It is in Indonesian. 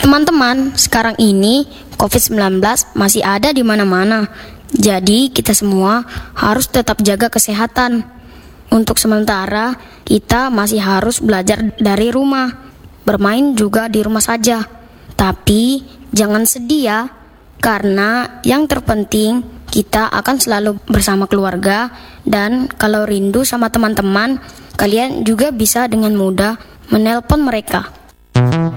Teman-teman, sekarang ini COVID-19 masih ada di mana-mana. Jadi kita semua harus tetap jaga kesehatan. Untuk sementara, kita masih harus belajar dari rumah. Bermain juga di rumah saja. Tapi jangan sedih ya, karena yang terpenting kita akan selalu bersama keluarga. Dan kalau rindu sama teman-teman, kalian juga bisa dengan mudah menelpon mereka.